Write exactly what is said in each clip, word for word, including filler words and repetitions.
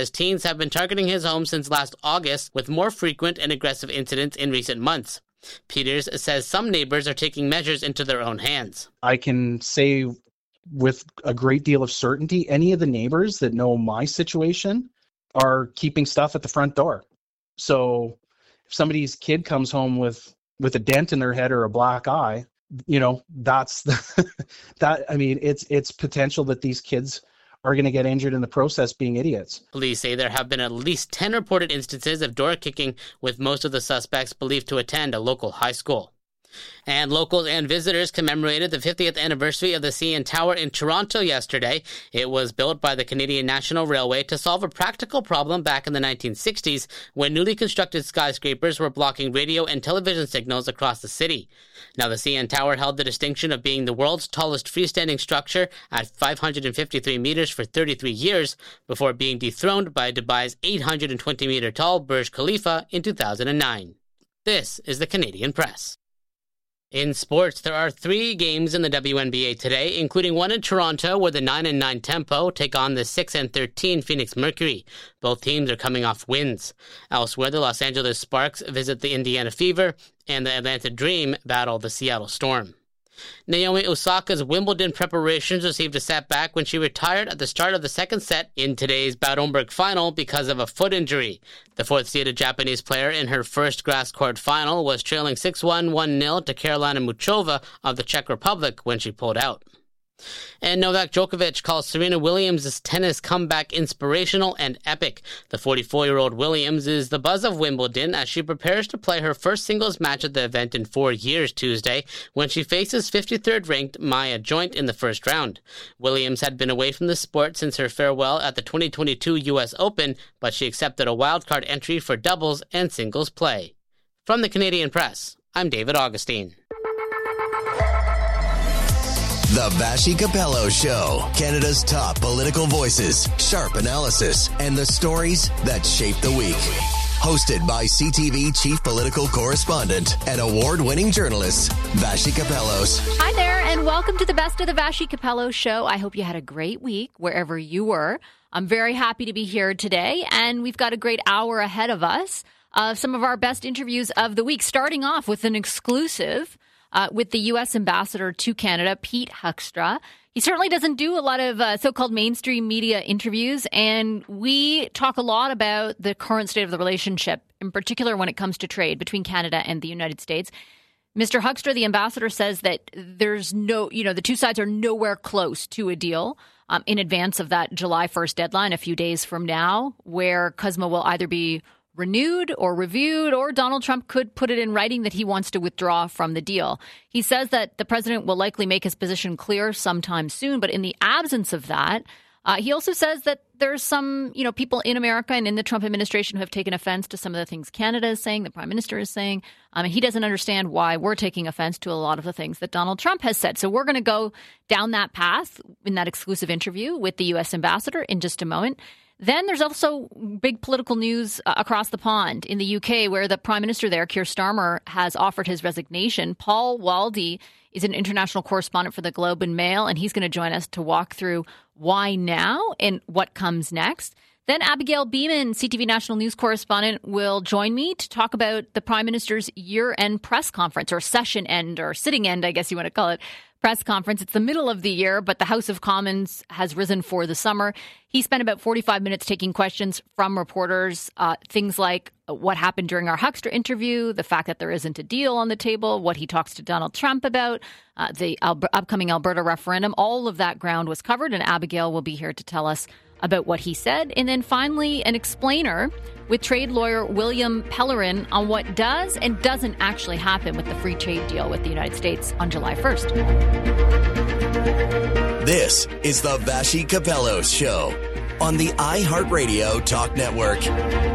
says teens have been targeting his home since last August, with more frequent and aggressive incidents in recent months. Peters says some neighbors are taking measures into their own hands. I can say with a great deal of certainty, any of the neighbors that know my situation are keeping stuff at the front door. So if somebody's kid comes home with, with a dent in their head or a black eye, you know, that's the, that, I mean, it's, it's potential that these kids are going to get injured in the process being idiots. Police say there have been at least ten reported instances of door kicking, with most of the suspects believed to attend a local high school. And locals and visitors commemorated the fiftieth anniversary of the C N Tower in Toronto yesterday. It was built by the Canadian National Railway to solve a practical problem back in the nineteen sixties when newly constructed skyscrapers were blocking radio and television signals across the city. Now, the C N Tower held the distinction of being the world's tallest freestanding structure at five hundred fifty-three meters for thirty-three years before being dethroned by Dubai's eight hundred twenty meter tall Burj Khalifa in two thousand nine. This is the Canadian Press. In sports, there are three games in the W N B A today, including one in Toronto where the nine and nine Tempo take on the six and thirteen Phoenix Mercury. Both teams are coming off wins. Elsewhere, the Los Angeles Sparks visit the Indiana Fever, and the Atlanta Dream battle the Seattle Storm. Naomi Osaka's Wimbledon preparations received a setback when she retired at the start of the second set in today's Bad-Homburg final because of a foot injury. The fourth-seeded Japanese player in her first grass court final was trailing six one, one nil to Karolina Muchova of the Czech Republic when she pulled out. And Novak Djokovic calls Serena Williams' tennis comeback inspirational and epic. The forty-four-year-old Williams is the buzz of Wimbledon as she prepares to play her first singles match at the event in four years Tuesday when she faces fifty-third ranked Maya Joint in the first round. Williams had been away from the sport since her farewell at the twenty twenty-two U S Open, but she accepted a wildcard entry for doubles and singles play. From the Canadian Press, I'm David Augustine. The Vassy Capello Show. Canada's top political voices, sharp analysis, and the stories that shape the week. Hosted by C T V chief political correspondent and award-winning journalist, Vassy Capellos. Hi there, and welcome to the Best of the Vassy Capello Show. I hope you had a great week wherever you were. I'm very happy to be here today, and we've got a great hour ahead of us of some of our best interviews of the week, starting off with an exclusive Uh, with the U S ambassador to Canada, Pete Hoekstra. He certainly doesn't do a lot of uh, so-called mainstream media interviews, and we talk a lot about the current state of the relationship, in particular when it comes to trade between Canada and the United States. Mister Hoekstra, the ambassador, says that there's no, you know, the two sides are nowhere close to a deal um, in advance of that July first deadline, a few days from now, where C U S M A will either be renewed or reviewed, or Donald Trump could put it in writing that he wants to withdraw from the deal. He says that the president will likely make his position clear sometime soon, but in the absence of that, uh, he also says that there's some, you know, people in America and in the Trump administration who have taken offense to some of the things Canada is saying, the prime minister is saying, um, and he doesn't understand why we're taking offense to a lot of the things that Donald Trump has said. So we're going to go down that path in that exclusive interview with the U S ambassador in just a moment. Then there's also big political news uh, across the pond in the U K, where the Prime Minister there, Keir Starmer, has offered his resignation. Paul Waldie is an international correspondent for the Globe and Mail, and he's going to join us to walk through why now and what comes next. Then Abigail Beeman, C T V national news correspondent, will join me to talk about the Prime Minister's year-end press conference, or session end, or sitting end, I guess you want to call it, press conference. It's the middle of the year, but the House of Commons has risen for the summer. He spent about forty-five minutes taking questions from reporters, uh, things like what happened during our Hoekstra interview, the fact that there isn't a deal on the table, what he talks to Donald Trump about, uh, the Al- upcoming Alberta referendum. All of that ground was covered, and Abigail will be here to tell us about what he said. And then finally, an explainer with trade lawyer William Pellerin on what does and doesn't actually happen with the free trade deal with the United States on July first. This is the Vassy Capellos Show on the iHeartRadio Talk Network.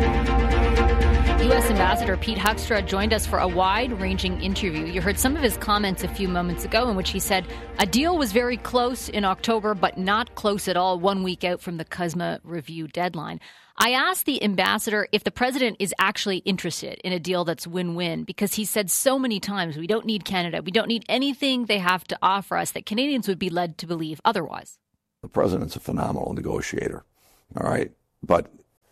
U S Ambassador Pete Hoekstra joined us for a wide-ranging interview. You heard some of his comments a few moments ago in which he said a deal was very close in October, but not close at all one week out from the C U S M A review deadline. I asked the ambassador if the president is actually interested in a deal that's win-win, because he said so many times, we don't need Canada, we don't need anything they have to offer us, that Canadians would be led to believe otherwise. The president's a phenomenal negotiator, all right? But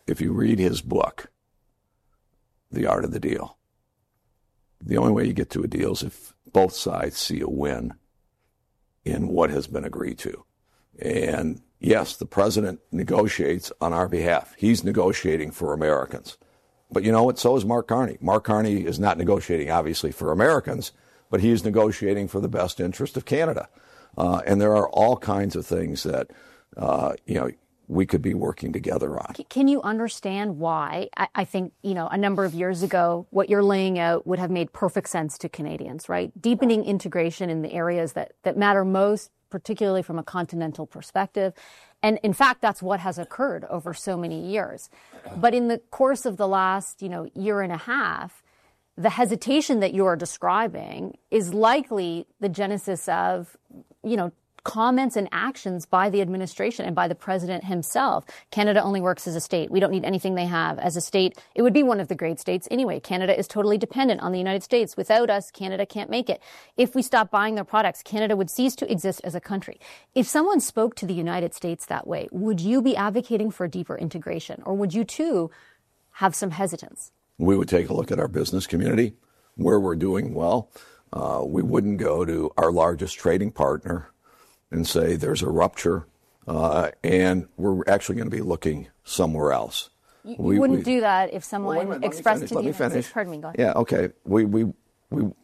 if you read his book, The Art of the Deal, the only way you get to a deal is if both sides see a win in what has been agreed to. And yes, the president negotiates on our behalf. He's negotiating for Americans. But you know what? So is Mark Carney. Mark Carney is not negotiating, obviously, for Americans, but he is negotiating for the best interest of Canada. Uh, and there are all kinds of things that, uh, you know, we could be working together on. Can you understand why? I, I think, you know, a number of years ago, what you're laying out would have made perfect sense to Canadians, right? Deepening integration in the areas that, that matter most, particularly from a continental perspective. And in fact, that's what has occurred over so many years. But in the course of the last, you know, year and a half, the hesitation that you're describing is likely the genesis of, you know, comments and actions by the administration and by the president himself. Canada only works as a state. We don't need anything they have. As a state, it would be one of the great states anyway. Canada is totally dependent on the United States. Without us, Canada can't make it. If we stop buying their products, Canada would cease to exist as a country. If someone spoke to the United States that way, would you be advocating for deeper integration, or would you too have some hesitance? We would take a look at our business community, where we're doing well. Uh, we wouldn't go to our largest trading partner and say there's a rupture, uh, and we're actually going to be looking somewhere else. You, you we, wouldn't we, do that if someone well, minute, expressed to the Let me United finish. States. Pardon me, go ahead. Yeah, okay. We, we, we, we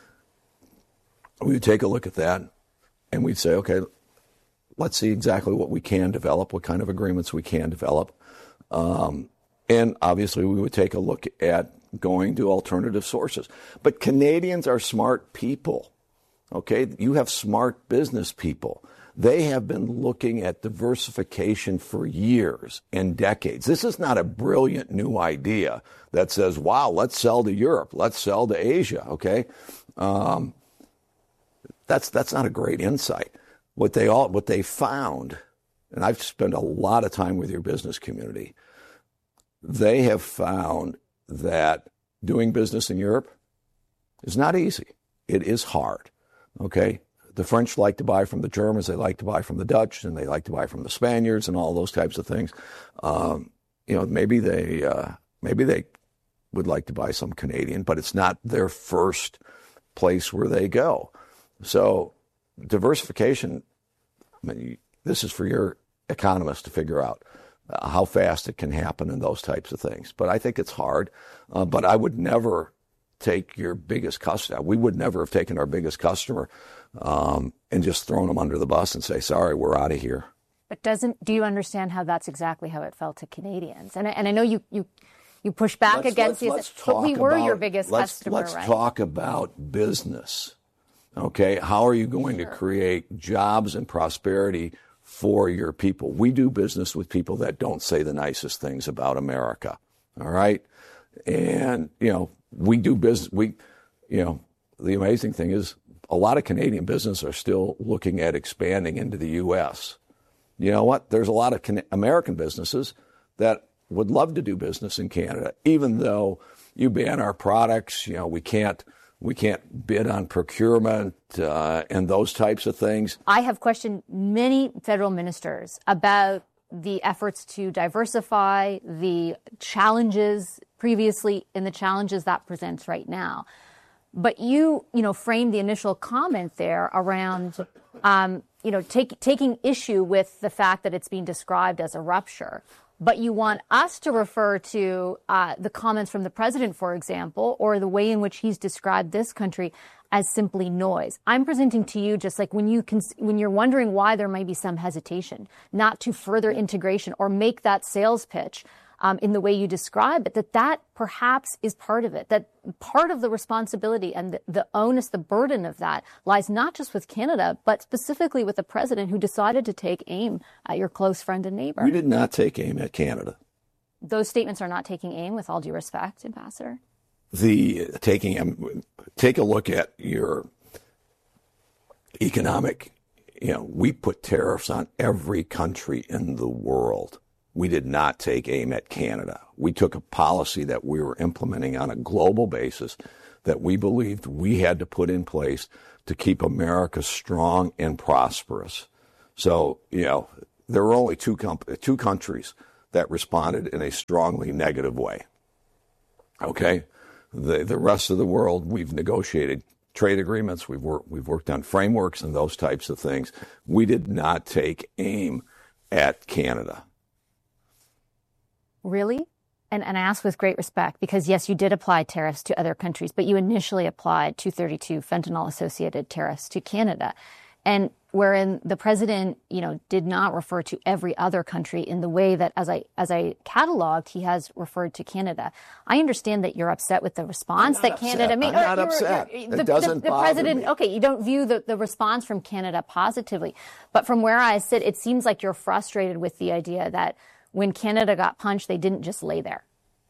would take a look at that, and we'd say, okay, let's see exactly what we can develop, what kind of agreements we can develop. Um, and obviously, we would take a look at going to alternative sources. But Canadians are smart people. Okay, you have smart business people. They have been looking at diversification for years and decades. This is not a brilliant new idea that says, wow, let's sell to Europe, let's sell to Asia, okay? Um, that's that's not a great insight. What they all what they found, and I've spent a lot of time with your business community, they have found that doing business in Europe is not easy. It is hard. Okay, the French like to buy from the Germans, they like to buy from the Dutch, and they like to buy from the Spaniards, and all those types of things. Um, you know, maybe they uh, maybe they would like to buy some Canadian, but it's not their first place where they go. So diversification, I mean, this is for your economists to figure out uh, how fast it can happen and those types of things. But I think it's hard. Uh, but I would never take your biggest customer. We would never have taken our biggest customer um, and just thrown them under the bus and say, sorry, we're out of here. But doesn't do you understand how that's exactly how it felt to Canadians? And I, and I know you you, you push back let's, against let's, it, let's but we were about, your biggest let's, customer, let's right? Let's talk about business. Okay, how are you going sure. to create jobs and prosperity for your people? We do business with people that don't say the nicest things about America. All right, and you know. We do business. We, you know, the amazing thing is a lot of Canadian businesses are still looking at expanding into the U S. You know what? There's a lot of Can- American businesses that would love to do business in Canada, even though you ban our products. You know, we can't we can't bid on procurement uh, and those types of things. I have questioned many federal ministers about the efforts to diversify, the challenges previously, and the challenges that presents right now. But you, you know, framed the initial comment there around, um, you know, take, taking issue with the fact that it's being described as a rupture. But you want us to refer to uh, the comments from the president, for example, or the way in which he's described this country as simply noise. I'm presenting to you just like when you can, when you're wondering why there might be some hesitation not to further integration or make that sales pitch um, in the way you describe it, that that perhaps is part of it, that part of the responsibility and the, the onus, the burden of that lies not just with Canada, but specifically with the president who decided to take aim at your close friend and neighbor. We did not take aim at Canada. Those statements are not taking aim, with all due respect, Ambassador. The taking aim, take a look at your economic, you know, we put tariffs on every country in the world. We did not take aim at Canada. We took a policy that we were implementing on a global basis that we believed we had to put in place to keep America strong and prosperous. So, you know, there were only two, comp- two countries that responded in a strongly negative way. Okay? The the rest of the world, we've negotiated trade agreements, we've worked we've worked on frameworks and those types of things. We did not take aim at Canada. Really? And, and I ask with great respect, because yes, you did apply tariffs to other countries, but you initially applied two thirty-two fentanyl-associated tariffs to Canada. And wherein the president, you know, did not refer to every other country in the way that, as I as I cataloged, he has referred to Canada. I understand that you're upset with the response that upset. Canada made. I'm not upset. You're, it the, doesn't the, the bother president, me. Okay, you don't view the, the response from Canada positively. But from where I sit, it seems like you're frustrated with the idea that when Canada got punched, they didn't just lay there.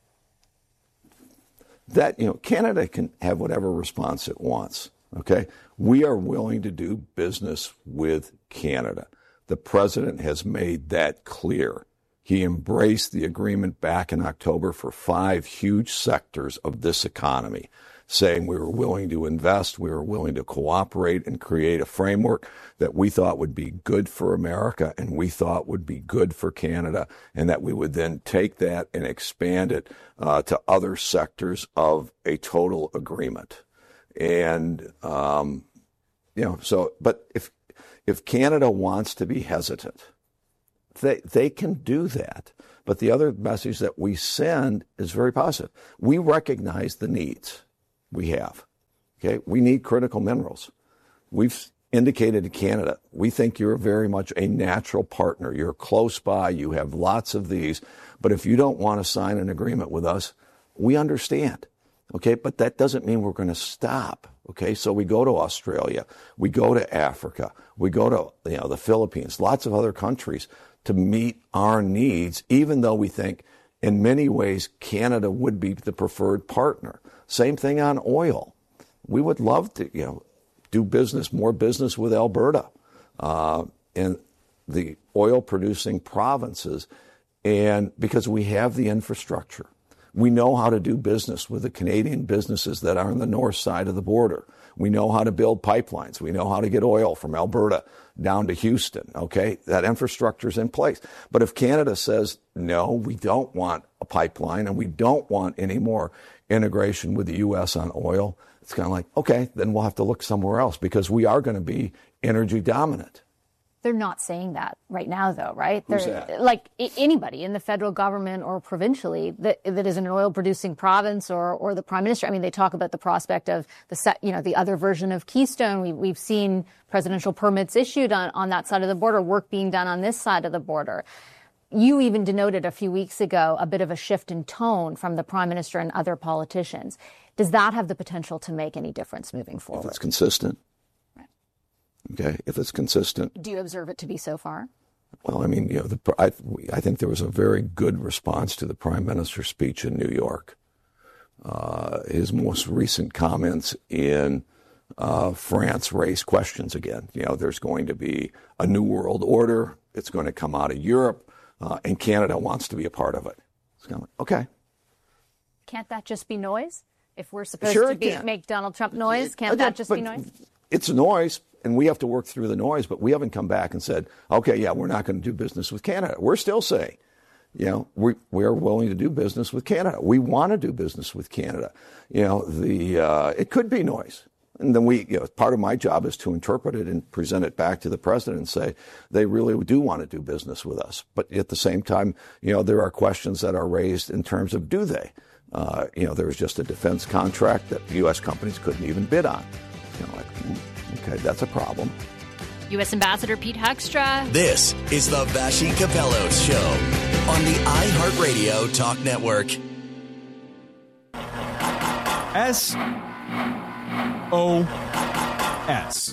That, you know, Canada can have whatever response it wants, okay? We are willing to do business with Canada. The president has made that clear. He embraced the agreement back in October for five huge sectors of this economy, saying we were willing to invest, we were willing to cooperate and create a framework that we thought would be good for America and we thought would be good for Canada, and that we would then take that and expand it uh, to other sectors of a total agreement. And, um, you know, so, but if if Canada wants to be hesitant, they they can do that. But the other message that we send is very positive. We recognize the needs we have. Okay, we need critical minerals. We've indicated to Canada, we think you're very much a natural partner. You're close by. You have lots of these. But if you don't want to sign an agreement with us, we understand. Okay, but that doesn't mean we're going to stop. Okay, so we go to Australia, we go to Africa, we go to, you know, the Philippines, lots of other countries to meet our needs, even though we think in many ways Canada would be the preferred partner. Same thing on oil. We would love to, you know, do business, more business with Alberta uh, and the oil-producing provinces, and because we have the infrastructure. We know how to do business with the Canadian businesses that are on the north side of the border. We know how to build pipelines. We know how to get oil from Alberta down to Houston, okay? That infrastructure is in place. But if Canada says, no, we don't want a pipeline and we don't want any more integration with the U S on oil, it's kind of like, okay, then we'll have to look somewhere else because we are going to be energy dominant. They're not saying that right now, though, right? Who's They're, that? Like I- anybody in the federal government or provincially that that is an oil-producing province, or or the prime minister. I mean, they talk about the prospect of the set, you know, the other version of Keystone. We, we've seen presidential permits issued on, on that side of the border, work being done on this side of the border. You even denoted a few weeks ago a bit of a shift in tone from the prime minister and other politicians. Does that have the potential to make any difference moving forward? If it's consistent. Okay, if it's consistent. Do you observe it to be so far? Well, I mean, you know, the, I, I think there was a very good response to the Prime Minister's speech in New York. Uh, his most recent comments in uh, France raised questions again. You know, there's going to be a new world order. It's going to come out of Europe, uh, and Canada wants to be a part of it. It's kind of like, okay. Can't that just be noise? If we're supposed Sure to be, can. make Donald Trump noise, can't Uh, that just but be noise? It's noise, and we have to work through the noise, but we haven't come back and said, okay, yeah, we're not going to do business with Canada. We're still saying, you know, we we are willing to do business with Canada. We want to do business with Canada. You know, the uh, it could be noise. And then we, you know, part of my job is to interpret it and present it back to the president and say they really do want to do business with us. But at the same time, you know, there are questions that are raised in terms of do they? Uh, you know, there was just a defense contract that U S companies couldn't even bid on. You know, like, okay, that's a problem. U S Ambassador Pete Huckstra. This is the Vassy Capello Show on the iHeartRadio Talk Network. S O S.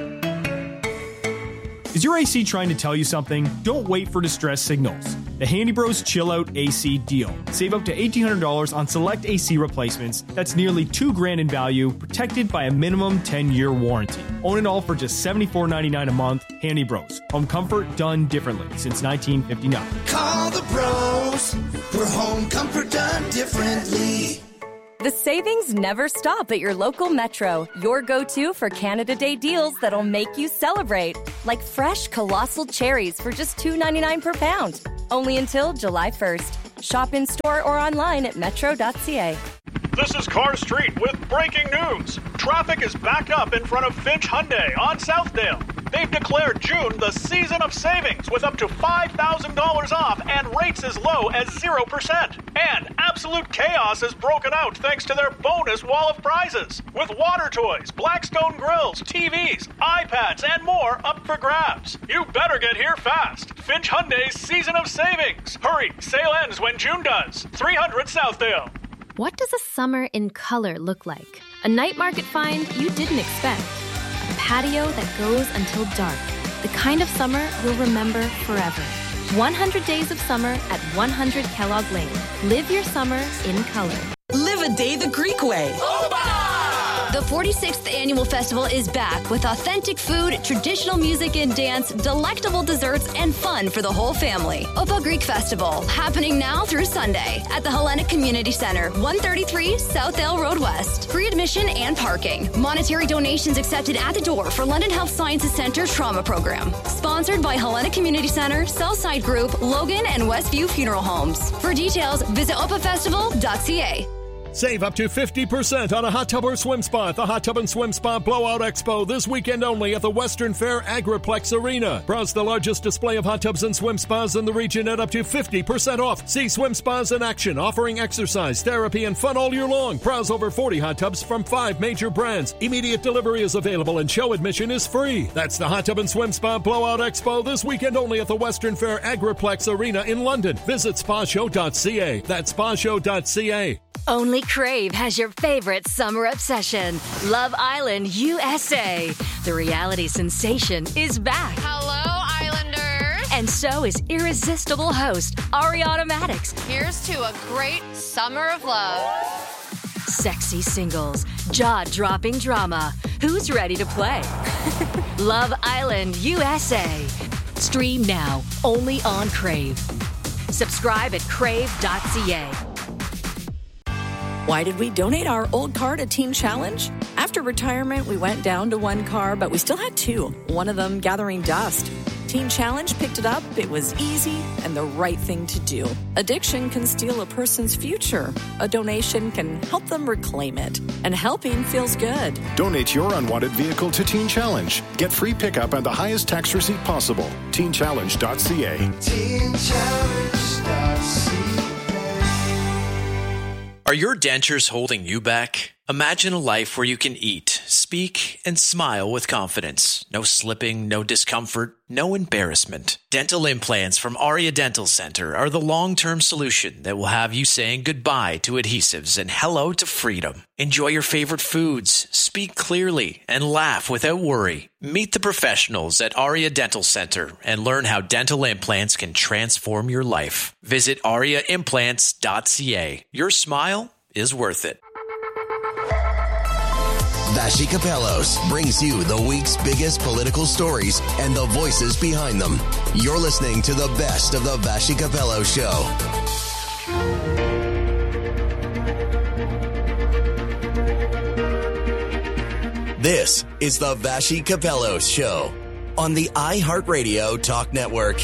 Is your A C trying to tell you something? Don't wait for distress signals. The Handy Bros Chill Out A C deal. Save up to eighteen hundred dollars on select A C replacements. That's nearly two grand in value, protected by a minimum ten-year warranty. Own it all for just seventy-four ninety-nine a month. Handy Bros. Home comfort done differently since nineteen fifty-nine. Call the bros for home comfort done differently. The savings never stop at your local Metro, your go-to for Canada Day deals that'll make you celebrate. Like fresh Colossal cherries for just two ninety-nine per pound. Only until July first. Shop in-store or online at metro dot c a. This is Car Street with breaking news. Traffic is back up in front of Finch Hyundai on Southdale. They've declared June the season of savings with up to five thousand dollars off and rates as low as zero percent. And absolute chaos has broken out thanks to their bonus wall of prizes. With water toys, Blackstone grills, T Vs, iPads, and more up for grabs. You better get here fast. Finch Hyundai's season of savings. Hurry, sale ends when June does. three hundred Southdale. What does a summer in color look like? A night market find you didn't expect. A patio that goes until dark. The kind of summer you'll remember forever. one hundred days of summer at one hundred Kellogg Lane. Live your summer in color. Live a day the Greek way. The forty-sixth Annual Festival is back with authentic food, traditional music and dance, delectable desserts, and fun for the whole family. Opa Greek Festival, happening now through Sunday at the Hellenic Community Center, one thirty-three Southdale Road West. Free admission and parking. Monetary donations accepted at the door for London Health Sciences Center Trauma Program. Sponsored by Hellenic Community Center, Southside Group, Logan, and Westview Funeral Homes. For details, visit opa festival dot c a. Save up to fifty percent on a hot tub or swim spa at the Hot Tub and Swim Spa Blowout Expo this weekend only at the Western Fair Agriplex Arena. Browse the largest display of hot tubs and swim spas in the region at up to fifty percent off. See swim spas in action, offering exercise, therapy, and fun all year long. Browse over forty hot tubs from five major brands. Immediate delivery is available and show admission is free. That's the Hot Tub and Swim Spa Blowout Expo this weekend only at the Western Fair Agriplex Arena in London. Visit spa show dot c a. That's spa show dot c a. Only Crave has your favorite summer obsession, Love Island U S A. The reality sensation is back. Hello, Islanders. And so is irresistible host Ariana Madix. Here's to a great summer of love. Sexy singles, jaw-dropping drama. Who's ready to play? Love Island U S A. Stream now, only on Crave. Subscribe at crave dot c a. Why did we donate our old car to Teen Challenge? After retirement, we went down to one car, but we still had two, one of them gathering dust. Teen Challenge picked it up. It was easy and the right thing to do. Addiction can steal a person's future. A donation can help them reclaim it. And helping feels good. Donate your unwanted vehicle to Teen Challenge. Get free pickup and the highest tax receipt possible. teen challenge dot c a. teen challenge dot c a. Are your dentures holding you back? Imagine a life where you can eat, speak, and smile with confidence. No slipping, no discomfort, no embarrassment. Dental implants from Aria Dental Center are the long-term solution that will have you saying goodbye to adhesives and hello to freedom. Enjoy your favorite foods, speak clearly, and laugh without worry. Meet the professionals at Aria Dental Center and learn how dental implants can transform your life. Visit aria implants dot c a. Your smile is worth it. Vassy Kapelos brings you the week's biggest political stories and the voices behind them. You're listening to the best of the Vassy Kapelos Show. This is the Vassy Kapelos Show on the iHeartRadio Talk Network.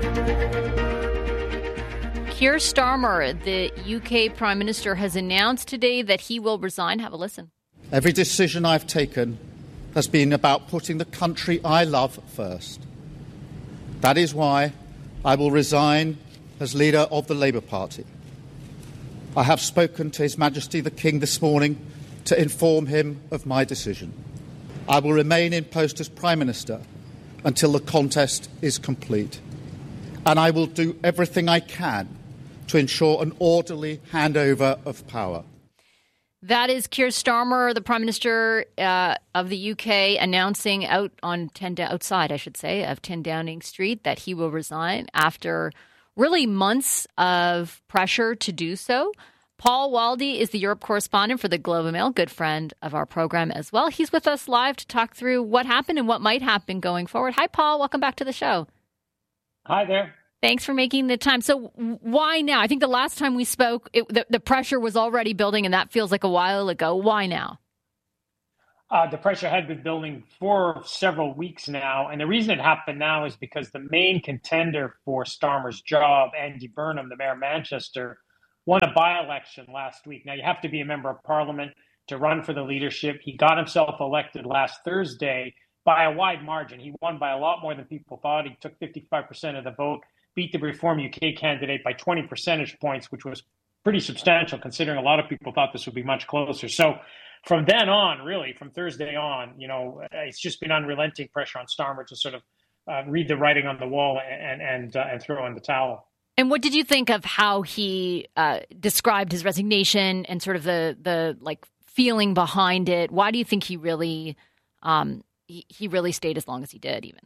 Keir Starmer, the U K Prime Minister, has announced today that he will resign. Have a listen. Every decision I've taken has been about putting the country I love first. That is why I will resign as leader of the Labour Party. I have spoken to His Majesty the King this morning to inform him of my decision. I will remain in post as Prime Minister until the contest is complete. And I will do everything I can to ensure an orderly handover of power. That is Keir Starmer, the Prime Minister uh, of the U K, announcing out on ten outside, I should say, of ten Downing Street that he will resign after really months of pressure to do so. Paul Waldie is the Europe correspondent for the Globe and Mail, good friend of our program as well. He's with us live to talk through what happened and what might happen going forward. Hi, Paul. Welcome back to the show. Hi there. Thanks for making the time. So why now? I think the last time we spoke, it, the, the pressure was already building, and that feels like a while ago. Why now? Uh, the pressure had been building for several weeks now. And the reason it happened now is because the main contender for Starmer's job, Andy Burnham, the mayor of Manchester, won a by-election last week. Now, you have to be a member of parliament to run for the leadership. He got himself elected last Thursday by a wide margin. He won by a lot more than people thought. He took fifty-five percent of the vote, beat the Reform U K candidate by twenty percentage points, which was pretty substantial considering a lot of people thought this would be much closer. So from then on, really, from Thursday on, you know, it's just been unrelenting pressure on Starmer to sort of uh, read the writing on the wall and and, uh, and throw in the towel. And what did you think of how he uh, described his resignation and sort of the the like feeling behind it? Why do you think he really um, he, he really stayed as long as he did, even?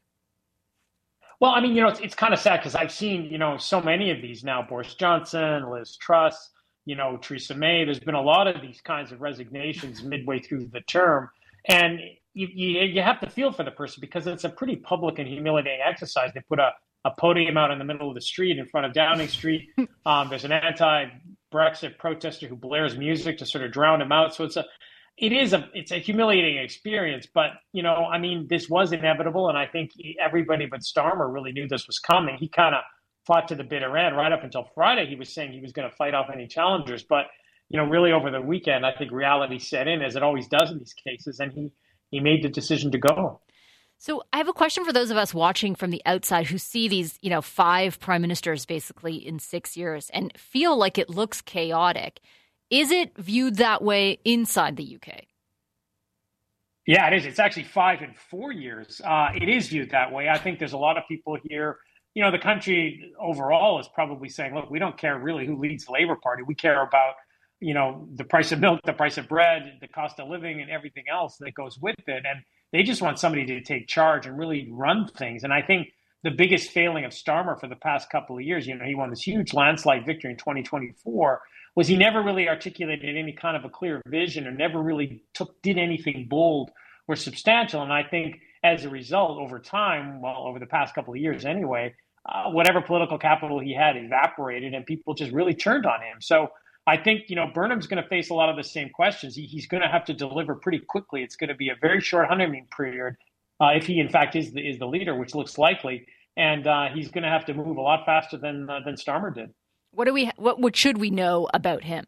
Well, I mean, you know, it's, it's kind of sad because I've seen, you know, so many of these now, Boris Johnson, Liz Truss, you know, Theresa May. There's been a lot of these kinds of resignations midway through the term. And you, you, you have to feel for the person because it's a pretty public and humiliating exercise. They put a, a podium out in the middle of the street in front of Downing Street. Um, there's an anti-Brexit protester who blares music to sort of drown him out. So it's a It is a it's a humiliating experience, but, you know, I mean, this was inevitable, and I think everybody but Starmer really knew this was coming. He kind of fought to the bitter end. Right up until Friday, he was saying he was going to fight off any challengers, but, you know, really over the weekend, I think reality set in, as it always does in these cases, and he, he made the decision to go. So I have a question for those of us watching from the outside who see these, you know, five prime ministers basically in six years and feel like it looks chaotic. Is it viewed that way inside the U K? Yeah, it is. It's actually five in four years. Uh, it is viewed that way. I think there's a lot of people here. You know, the country overall is probably saying, look, we don't care really who leads the Labour Party. We care about, you know, the price of milk, the price of bread, the cost of living, and everything else that goes with it. And they just want somebody to take charge and really run things. And I think the biggest failing of Starmer for the past couple of years, you know, he won this huge landslide victory in twenty twenty-four, was he never really articulated any kind of a clear vision or never really took did anything bold or substantial. And I think as a result, over time, well, over the past couple of years anyway, uh, whatever political capital he had evaporated and people just really turned on him. So I think, you know, Burnham's going to face a lot of the same questions. He, he's going to have to deliver pretty quickly. It's going to be a very short honeymoon period uh, if he, in fact, is the, is the leader, which looks likely. And uh, he's going to have to move a lot faster than uh, than Starmer did. What do we? What, what should we know about him?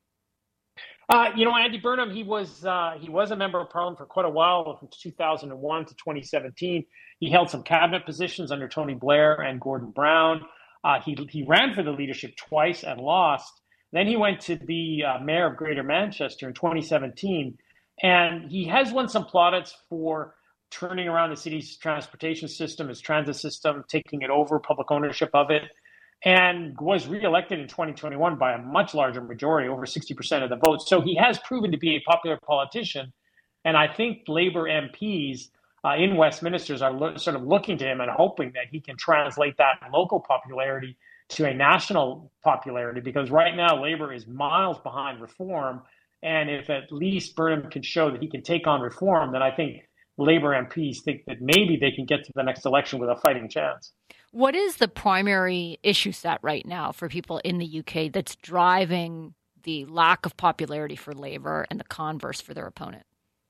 Uh, you know, Andy Burnham, he was uh, he was a member of Parliament for quite a while, from two thousand one to twenty seventeen. He held some cabinet positions under Tony Blair and Gordon Brown. Uh, he he ran for the leadership twice and lost. Then he went to be uh, mayor of Greater Manchester in twenty seventeen, and he has won some plaudits for turning around the city's transportation system, its transit system, taking it over, public ownership of it, and was reelected in twenty twenty-one by a much larger majority, over sixty percent of the vote. So he has proven to be a popular politician. And I think Labour M Ps uh, in Westminster are lo- sort of looking to him and hoping that he can translate that local popularity to a national popularity, because right now Labour is miles behind Reform. And if at least Burnham can show that he can take on Reform, then I think Labour M Ps think that maybe they can get to the next election with a fighting chance. What is the primary issue set right now for people in the U K that's driving the lack of popularity for Labour and the converse for their opponent?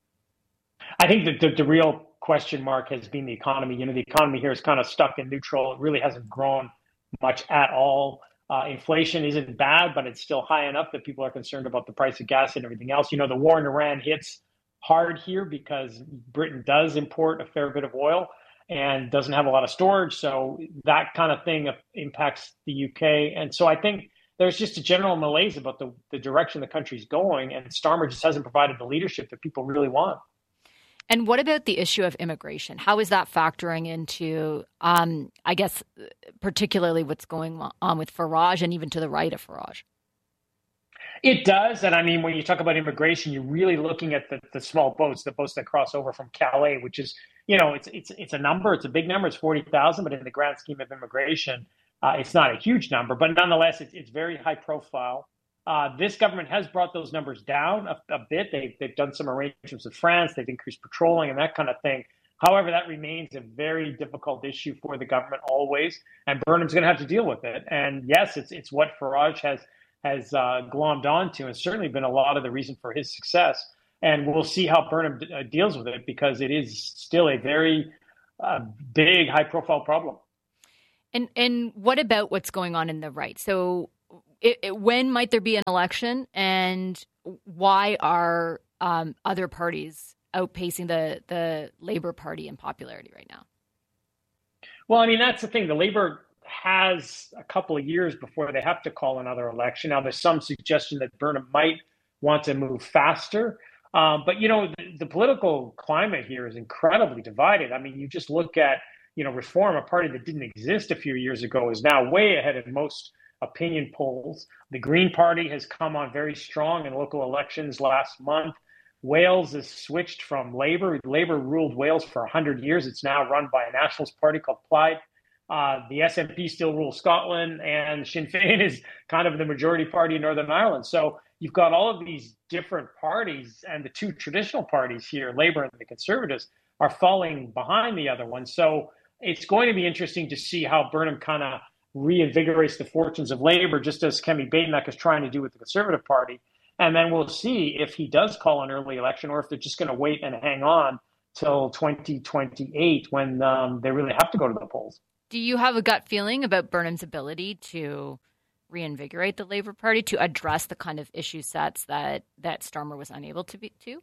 I think that the, the real question mark has been the economy. You know, the economy here is kind of stuck in neutral. It really hasn't grown much at all. Uh, inflation isn't bad, but it's still high enough that people are concerned about the price of gas and everything else. You know, the war in Iran hits hard here because Britain does import a fair bit of oil and doesn't have a lot of storage. So that kind of thing impacts the U K. And so I think there's just a general malaise about the, the direction the country's going. And Starmer just hasn't provided the leadership that people really want. And what about the issue of immigration? How is that factoring into, um, I guess, particularly what's going on with Farage and even to the right of Farage? It does. And I mean, when you talk about immigration, you're really looking at the, the small boats, the boats that cross over from Calais, which is, you know, it's it's it's a number. It's a big number. It's forty thousand. But in the grand scheme of immigration, uh, it's not a huge number. But nonetheless, it's, it's very high profile. Uh, this government has brought those numbers down a, a bit. They've, they've done some arrangements with France. They've increased patrolling and that kind of thing. However, that remains a very difficult issue for the government always. And Burnham's going to have to deal with it. And yes, it's it's what Farage has has uh, glommed onto and certainly been a lot of the reason for his success. And we'll see how Burnham d- uh, deals with it, because it is still a very uh, big, high-profile problem. And and what about what's going on in the right? So it, it, when might there be an election, and why are um, other parties outpacing the, the Labour Party in popularity right now? Well, I mean, that's the thing. The Labour has a couple of years before they have to call another election. Now, there's some suggestion that Burnham might want to move faster. Um, but, you know, the, the political climate here is incredibly divided. I mean, you just look at, you know, Reform, a party that didn't exist a few years ago, is now way ahead in most opinion polls. The Green Party has come on very strong in local elections last month. Wales has switched from Labour. Labour ruled Wales for one hundred years. It's now run by a nationalist party called Plaid. Uh, the S N P still rules Scotland, and Sinn Féin is kind of the majority party in Northern Ireland. So you've got all of these different parties, and the two traditional parties here, Labour and the Conservatives, are falling behind the other one. So it's going to be interesting to see how Burnham kind of reinvigorates the fortunes of Labour, just as Kemi Badenoch is trying to do with the Conservative Party. And then we'll see if he does call an early election, or if they're just going to wait and hang on till twenty twenty-eight when um, they really have to go to the polls. Do you have a gut feeling about Burnham's ability to reinvigorate the Labour Party, to address the kind of issue sets that, that Starmer was unable to be to?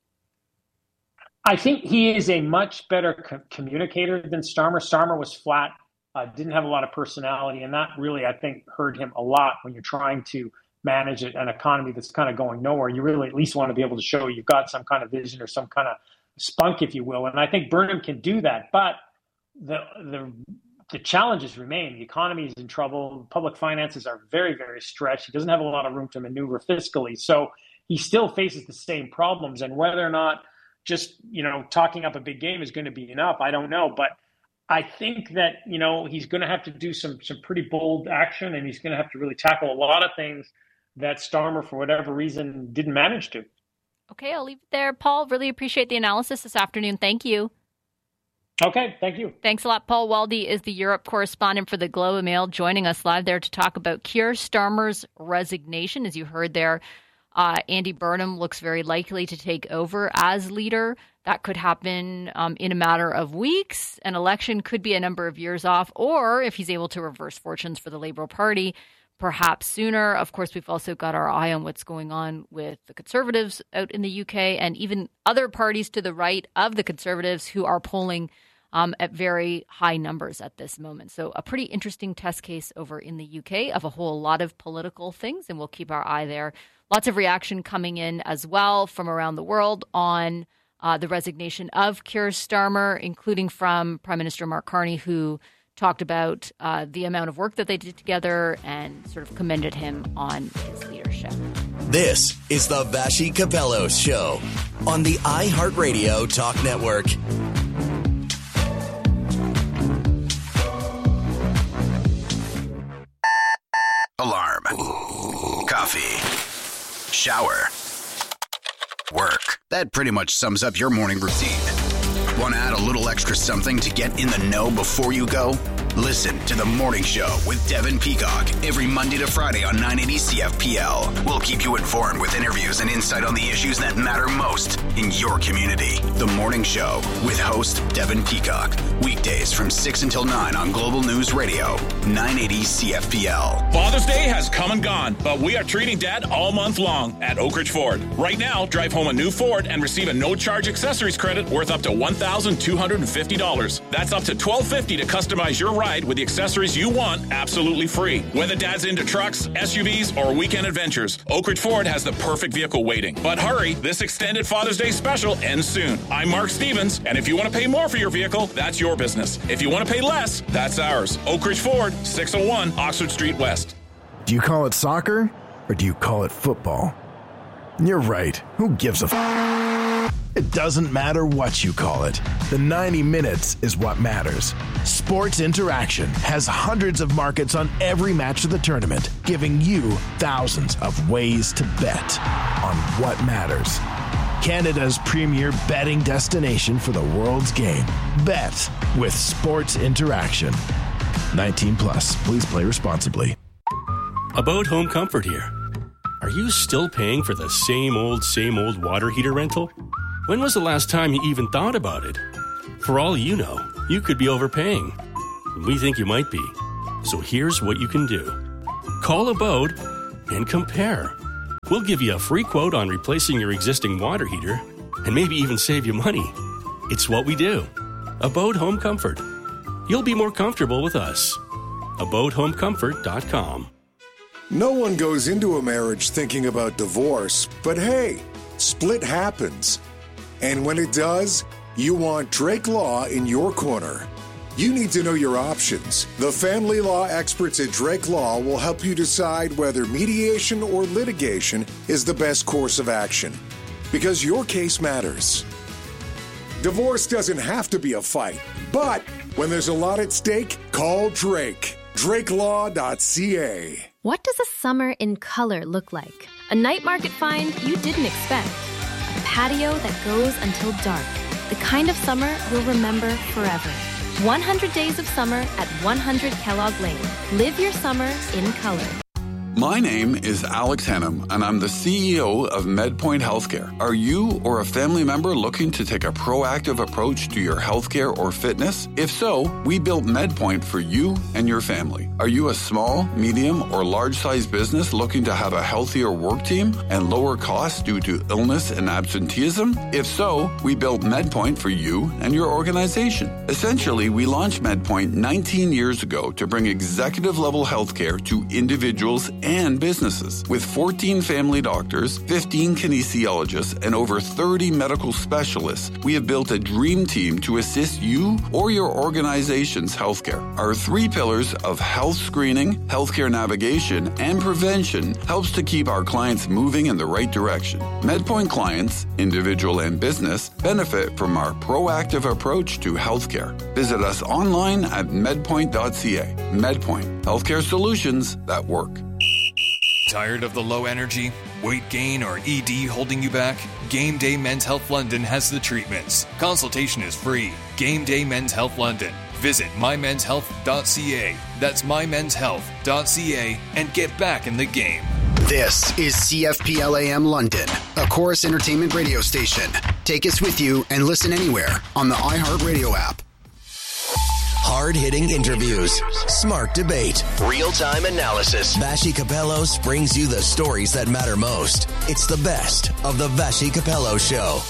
I think he is a much better co- communicator than Starmer. Starmer was flat, uh, didn't have a lot of personality, and that really, I think, hurt him a lot when you're trying to manage an economy that's kind of going nowhere. You really at least want to be able to show you've got some kind of vision or some kind of spunk, if you will. And I think Burnham can do that. But the the the challenges remain. The economy is in trouble. Public finances are very, very stretched. He doesn't have a lot of room to maneuver fiscally. So he still faces the same problems. And whether or not just, you know, talking up a big game is going to be enough, I don't know. But I think that, you know, he's going to have to do some some pretty bold action, and he's going to have to really tackle a lot of things that Starmer, for whatever reason, didn't manage to. Okay, I'll leave it there. Paul, really appreciate the analysis this afternoon. Thank you. Okay, thank you. Thanks a lot. Paul Waldy is the Europe correspondent for the Globe and Mail, joining us live there to talk about Keir Starmer's resignation. As you heard there, uh, Andy Burnham looks very likely to take over as leader. That could happen um, in a matter of weeks. An election could be a number of years off, or if he's able to reverse fortunes for the Labour Party, perhaps sooner. Of course, we've also got our eye on what's going on with the Conservatives out in the U K, and even other parties to the right of the Conservatives who are polling um, at very high numbers at this moment. So a pretty interesting test case over in the U K of a whole lot of political things, and we'll keep our eye there. Lots of reaction coming in as well from around the world on uh, the resignation of Keir Starmer, including from Prime Minister Mark Carney, who talked about uh, the amount of work that they did together and sort of commended him on his leadership. This is the Vassy Capello Show on the iHeartRadio Talk Network. Alarm. Coffee. Shower. Work. That pretty much sums up your morning routine. Want to add a little extra something to get in the know before you go? Listen to The Morning Show with Devin Peacock every Monday to Friday on nine eighty C F P L. We'll keep you informed with interviews and insight on the issues that matter most in your community. The Morning Show with host Devin Peacock. Weekdays from six until nine on Global News Radio, nine eighty C F P L. Father's Day has come and gone, but we are treating Dad all month long at Oak Ridge Ford. Right now, drive home a new Ford and receive a no-charge accessories credit worth up to one thousand two hundred fifty dollars. That's up to twelve fifty to customize your ride with the accessories you want absolutely free. Whether Dad's into trucks, S U Vs, or weekend adventures, Oak Ridge Ford has the perfect vehicle waiting. But hurry, this extended Father's Day special ends soon. I'm Mark Stevens, and if you want to pay more for your vehicle, that's your business. If you want to pay less, that's ours. Oak Ridge Ford, six oh one Oxford Street West. Do you call it soccer, or do you call it football? You're right. Who gives a f***? It doesn't matter what you call it. The ninety minutes is what matters. Sports Interaction has hundreds of markets on every match of the tournament, giving you thousands of ways to bet on what matters. Canada's premier betting destination for the world's game. Bet with Sports Interaction. nineteen plus. Please play responsibly. About home comfort here. Are you still paying for the same old, same old water heater rental? When was the last time you even thought about it? For all you know, you could be overpaying. We think you might be. So here's what you can do. Call Abode and compare. We'll give you a free quote on replacing your existing water heater and maybe even save you money. It's what we do. Abode Home Comfort. You'll be more comfortable with us. abode home comfort dot com. No one goes into a marriage thinking about divorce, but hey, split happens. And when it does, you want Drake Law in your corner. You need to know your options. The family law experts at Drake Law will help you decide whether mediation or litigation is the best course of action. Because your case matters. Divorce doesn't have to be a fight, but when there's a lot at stake, call Drake. drake law dot c a. What does a summer in color look like? A night market find you didn't expect. A patio that goes until dark. The kind of summer you'll remember forever. one hundred days of summer at one hundred Kellogg Lane. Live your summer in color. My name is Alex Hannum, and I'm the C E O of MedPoint Healthcare. Are you or a family member looking to take a proactive approach to your healthcare or fitness? If so, we built MedPoint for you and your family. Are you a small, medium, or large-sized business looking to have a healthier work team and lower costs due to illness and absenteeism? If so, we built MedPoint for you and your organization. Essentially, we launched MedPoint nineteen years ago to bring executive-level healthcare to individuals and businesses. With fourteen family doctors, fifteen kinesiologists, and over thirty medical specialists, we have built a dream team to assist you or your organization's healthcare. Our three pillars of health screening, healthcare navigation, and prevention helps to keep our clients moving in the right direction. MedPoint clients, individual and business, benefit from our proactive approach to healthcare. Visit us online at medpoint dot c a. MedPoint, healthcare solutions that work. Tired of the low energy, weight gain, or E D holding you back? Game Day Men's Health London has the treatments. Consultation is free. Game Day Men's Health London. Visit my men's health dot c a. That's my men's health dot c a and get back in the game. This is C F P L A M London, a Chorus Entertainment radio station. Take us with you and listen anywhere on the iHeartRadio app. Hard-hitting interviews, smart debate, real-time analysis. Vassy Kapelos brings you the stories that matter most. It's the best of the Vassy Kapelos Show.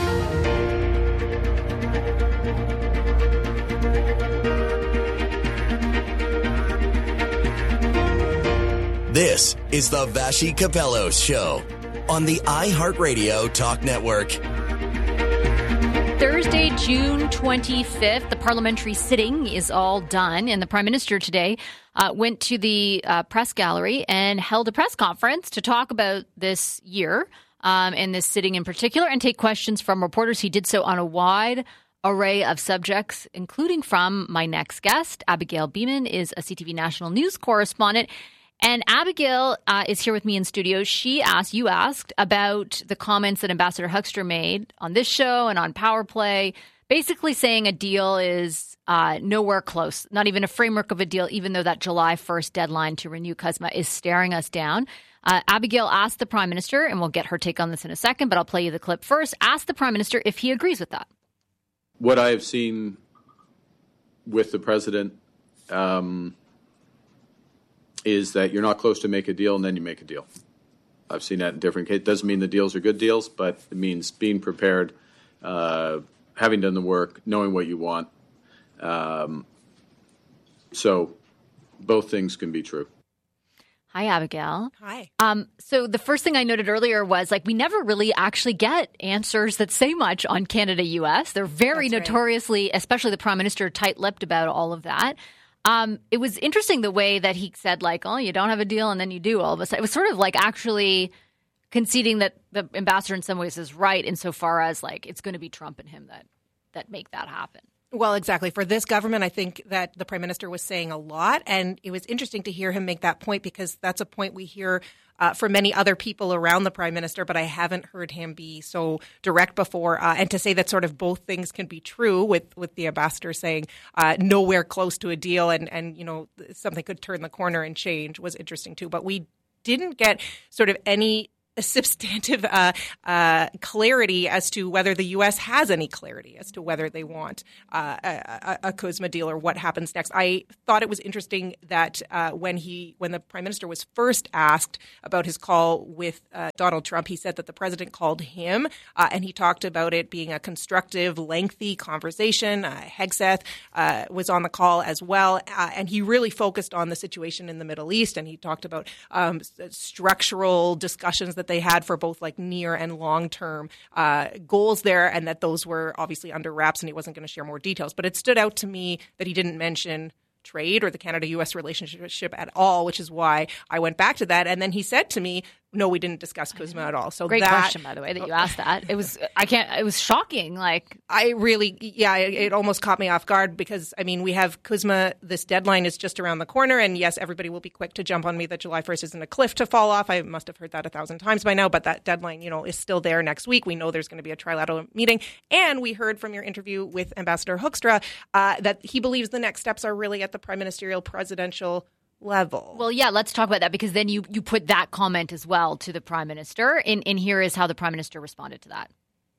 This is the Vassy Kapelos Show on the iHeartRadio Talk Network. Thursday, June twenty-fifth, the parliamentary sitting is all done, and the Prime Minister today uh, went to the uh, press gallery and held a press conference to talk about this year um, and this sitting in particular and take questions from reporters. He did so on a wide array of subjects, including from my next guest. Abigail Bimman is a C T V National News correspondent. And Abigail uh, is here with me in studio. She asked, you asked about the comments that Ambassador Huckster made on this show and on Power Play, basically saying a deal is uh, nowhere close, not even a framework of a deal, even though that July first deadline to renew C U S M A is staring us down. Uh, Abigail asked the Prime Minister, and we'll get her take on this in a second, but I'll play you the clip first, asked the Prime Minister if he agrees with that. What I have seen with the President um, is that you're not close to make a deal and then you make a deal. I've seen that in different cases. It doesn't mean the deals are good deals, but it means being prepared, uh, having done the work, knowing what you want. Um, so both things can be true. Hi, Abigail. Hi. Um, so the first thing I noted earlier was like we never really actually get answers that say much on Canada U S. They're very That's notoriously, right. especially the Prime Minister, tight-lipped about all of that. Um, it was interesting the way that he said, like, oh, you don't have a deal and then you do all of a sudden. It was sort of like actually conceding that the ambassador in some ways is right insofar as, like, it's going to be Trump and him that, that make that happen. Well, exactly. For this government, I think that the Prime Minister was saying a lot. And it was interesting to hear him make that point because that's a point we hear uh, from many other people around the Prime Minister, but I haven't heard him be so direct before. Uh, and to say that sort of both things can be true with, with the ambassador saying uh, nowhere close to a deal and, and, you know, something could turn the corner and change was interesting too. But we didn't get sort of any a substantive uh, uh, clarity as to whether the U S has any clarity as to whether they want uh, a, a CUSMA deal or what happens next. I thought it was interesting that uh, when he, when the Prime Minister was first asked about his call with uh, Donald Trump, he said that the president called him uh, and he talked about it being a constructive, lengthy conversation. Uh, Hegseth uh, was on the call as well, uh, and he really focused on the situation in the Middle East, and he talked about um, structural discussions that they had for both like near and long term uh, goals there, and that those were obviously under wraps and he wasn't going to share more details. But it stood out to me that he didn't mention trade or the Canada-U S relationship at all, which is why I went back to that. And then he said to me, no, we didn't discuss CUSMA at all. So Great that, question, by the way, that you asked that. It was, I can't, it was shocking. Like, I really, yeah, it, it almost caught me off guard because, I mean, we have CUSMA, this deadline is just around the corner. And yes, everybody will be quick to jump on me that July first isn't a cliff to fall off. I must have heard that a thousand times by now, but that deadline, you know, is still there next week. We know there's going to be a trilateral meeting. And we heard from your interview with Ambassador Hoekstra uh, that he believes the next steps are really at the prime ministerial presidential level. Well, yeah, let's talk about that because then you, you put that comment as well to the Prime Minister. And, and here is how the Prime Minister responded to that.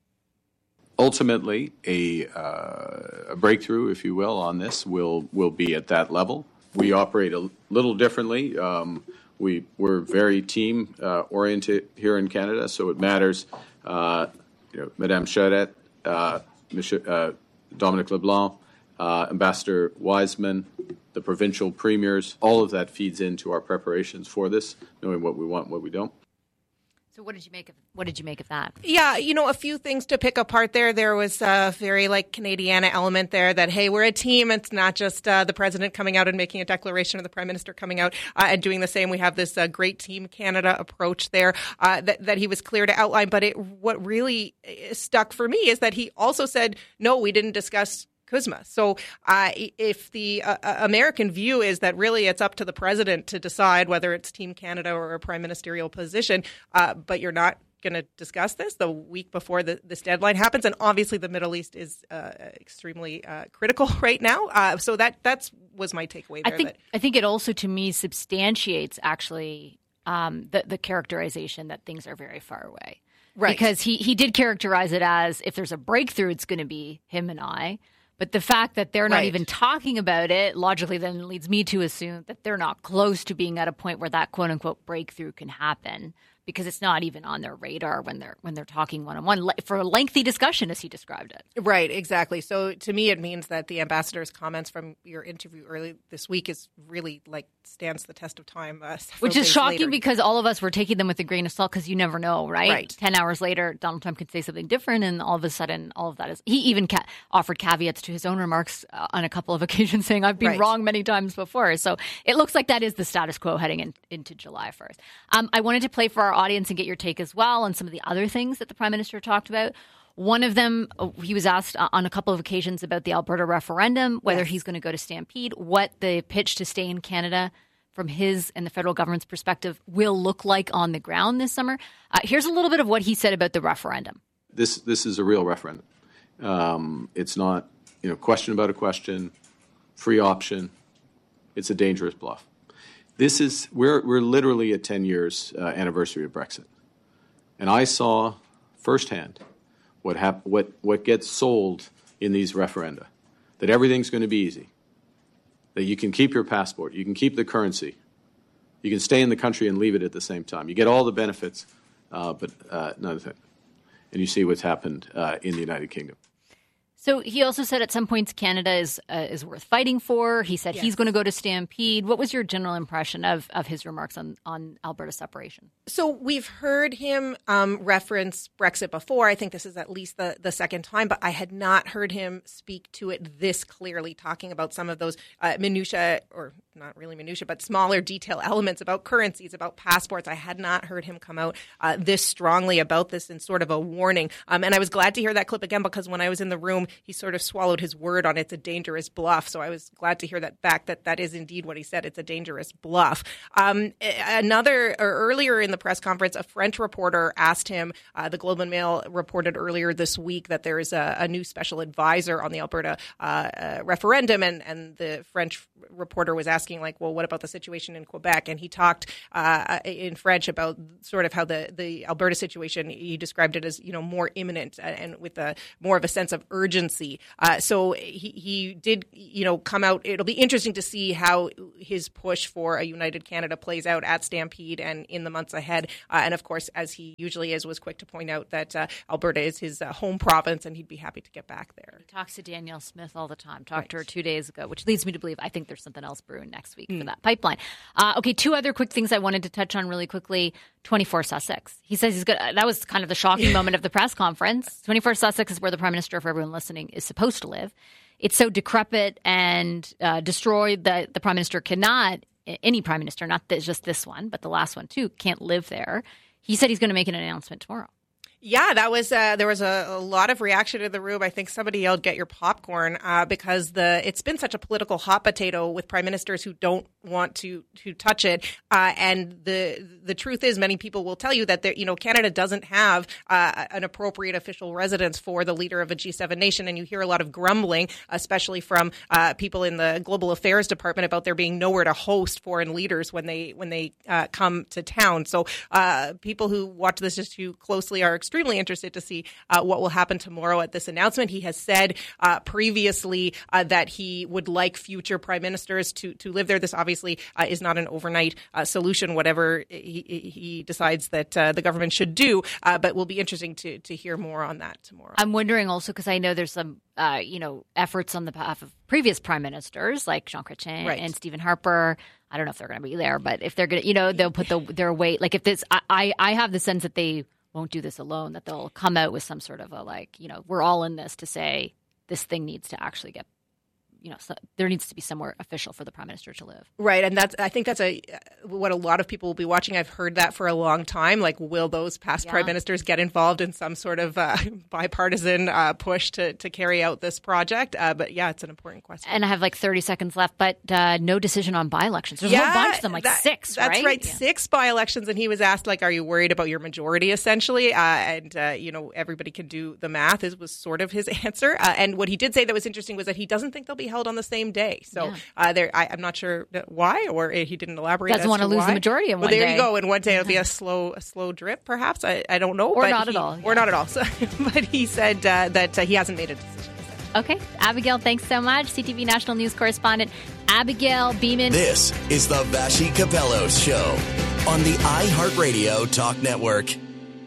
Ultimately, a, uh, a breakthrough, if you will, on this will, will be at that level. We operate a little differently. Um, we, we're very team-oriented uh, here in Canada, so it matters. Uh, you know, Madame Charette, uh, Monsieur, uh, Dominic LeBlanc, uh, Ambassador Wiseman, the provincial premiers, all of that feeds into our preparations for this, knowing what we want and what we don't. So what did you make of what did you make of that? Yeah, you know, a few things to pick apart there. There was a very like Canadiana element there that, hey, we're a team. It's not just uh, the president coming out and making a declaration or the prime minister coming out uh, and doing the same. We have this uh, great Team Canada approach there uh, that, that he was clear to outline. But it, what really stuck for me is that he also said, no, we didn't discuss CUSMA. So uh, if the uh, American view is that really it's up to the president to decide whether it's Team Canada or a prime ministerial position, uh, but you're not going to discuss this the week before the, this deadline happens. And obviously the Middle East is uh, extremely uh, critical right now. Uh, so that that's was my takeaway there. I think, that, I think it also, to me, substantiates actually um, the, the characterization that things are very far away. Right. Because he, he did characterize it as if there's a breakthrough, it's going to be him and I. But the fact that they're not Right. even talking about it logically then leads me to assume that they're not close to being at a point where that quote unquote breakthrough can happen because it's not even on their radar when they're when they're talking one on one for a lengthy discussion, as he described it. Right, exactly. So to me, it means that the ambassador's comments from your interview early this week is really like stands the test of time. Uh, Which is shocking later. because all of us were taking them with a grain of salt because you never know, right? Right. Ten hours later, Donald Trump could say something different, and all of a sudden, all of that is. He even ca- offered caveats to his own remarks uh, on a couple of occasions, saying, "I've been Right. wrong many times before." So it looks like that is the status quo heading in, into July first. Um, I wanted to play for our audience and get your take as well on some of the other things that the Prime Minister talked about. One of them, he was asked on a couple of occasions about the Alberta referendum, whether Yes. he's going to go to Stampede, what the pitch to stay in Canada from his and the federal government's perspective will look like on the ground this summer. Uh, here's a little bit of what he said about the referendum. This this is a real referendum. Um, it's not, you know, question about a question, free option. It's a dangerous bluff. This is we're we're literally at ten years uh, anniversary of Brexit, and I saw firsthand what hap- what what gets sold in these referenda, that everything's going to be easy, that you can keep your passport, you can keep the currency, you can stay in the country and leave it at the same time. You get all the benefits, uh, but uh, none of it. And you see what's happened uh, in the United Kingdom. So he also said at some points Canada is uh, is worth fighting for. He said Yes. he's going to go to Stampede. What was your general impression of, of his remarks on, on Alberta separation? So we've heard him um, reference Brexit before. I think this is at least the, the second time, but I had not heard him speak to it this clearly, talking about some of those uh, minutiae, or not really minutiae, but smaller detail elements about currencies, about passports. I had not heard him come out uh, this strongly about this in sort of a warning. Um, and I was glad to hear that clip again, because when I was in the room, he sort of swallowed his word on it's a dangerous bluff. So I was glad to hear that back, that that is indeed what he said. It's a dangerous bluff. Um, another, or earlier in the press conference, a French reporter asked him, uh, the Globe and Mail reported earlier this week that there is a, a new special advisor on the Alberta uh, uh, referendum. And, and the French reporter was asking asking, like, well, what about the situation in Quebec? And he talked uh, in French about sort of how the, the Alberta situation, he described it as, you know, more imminent and with a more of a sense of urgency. Uh, so he, he did, you know, come out. It'll be interesting to see how his push for a united Canada plays out at Stampede and in the months ahead. Uh, and of course, as he usually is, was quick to point out that uh, Alberta is his uh, home province and he'd be happy to get back there. He talks to Danielle Smith all the time. Talked right. to her two days ago, which leads me to believe I think there's something else brewing next week mm. for that pipeline. Uh, okay, two other quick things I wanted to touch on really quickly. twenty-four Sussex. He says he's good. That was kind of the shocking moment of the press conference. twenty-four Sussex is where the Prime Minister, for everyone listening, is supposed to live. It's so decrepit and uh, destroyed that the Prime Minister cannot, any Prime Minister, not this, just this one, but the last one too, can't live there. He said he's going to make an announcement tomorrow. Yeah, that was uh, there was a, a lot of reaction in the room. I think somebody yelled, "Get your popcorn," uh, because the it's been such a political hot potato with prime ministers who don't want to to touch it. Uh, and the the truth is, many people will tell you that there, you know, Canada doesn't have uh, an appropriate official residence for the leader of a G seven nation, and you hear a lot of grumbling, especially from uh, people in the Global Affairs Department, about there being nowhere to host foreign leaders when they when they uh, come to town. So uh, people who watch this issue closely are extremely Extremely interested to see uh, what will happen tomorrow at this announcement. He has said uh, previously uh, that he would like future prime ministers to to live there. This obviously uh, is not an overnight uh, solution, whatever he, he decides that uh, the government should do, uh, but will be interesting to to hear more on that tomorrow. I'm wondering also, because I know there's some uh, you know efforts on the behalf of previous prime ministers like Jean Chrétien right. and Stephen Harper. I don't know if they're going to be there, but if they're going to, you know, they'll put the, their weight. Like if this, I, I, I have the sense that they won't do this alone, that they'll come out with some sort of a, like, you know, we're all in this to say this thing needs to actually get, you know, so there needs to be somewhere official for the prime minister to live. Right. And that's, I think that's a, what a lot of people will be watching. I've heard that for a long time. Like, will those past yeah. prime ministers get involved in some sort of uh, bipartisan uh, push to, to carry out this project? Uh, but yeah, it's an important question. And I have like thirty seconds left, but uh, no decision on by-elections. There's yeah, a whole bunch of them, like that, six, that's right? That's right. Yeah. Six by-elections. And he was asked, like, are you worried about your majority, essentially? Uh, and, uh, you know, everybody can do the math, is was sort of his answer. Uh, and what he did say that was interesting was that he doesn't think they'll be held on the same day. So yeah. uh, there, I, I'm not sure why, or he didn't elaborate. Doesn't as want to lose why. the majority in well, one there day. you go. And one day it'll be a slow, a slow drip, perhaps. I, I don't know, or but not he, at all, or yeah. not at all. So, but he said uh, that uh, he hasn't made a decision. Okay, Abigail, thanks so much. C T V National News correspondent Abigail Beeman. This is the Vassy Capello Show on the iHeartRadio Talk Network.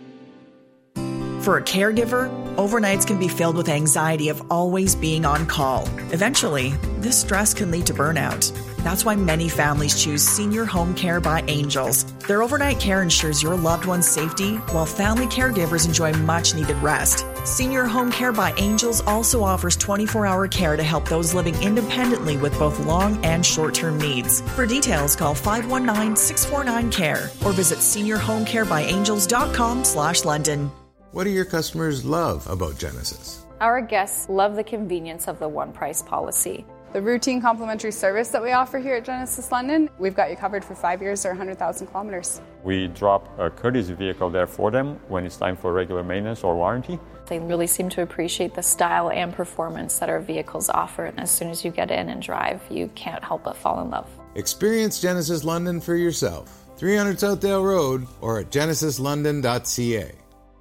For a caregiver, overnights can be filled with anxiety of always being on call. Eventually, this stress can lead to burnout. That's why many families choose Senior Home Care by Angels. Their overnight care ensures your loved one's safety, while family caregivers enjoy much-needed rest. Senior Home Care by Angels also offers twenty-four hour care to help those living independently with both long and short-term needs. For details, call five one nine, six four nine, C A R E or visit senior home care by angels dot com slash London. What do your customers love about Genesis? Our guests love the convenience of the one price policy. The routine complimentary service that we offer here at Genesis London, we've got you covered for five years or one hundred thousand kilometers. We drop a courtesy vehicle there for them when it's time for regular maintenance or warranty. They really seem to appreciate the style and performance that our vehicles offer, and as soon as you get in and drive, you can't help but fall in love. Experience Genesis London for yourself. three hundred Southdale Road or at genesis london dot c a.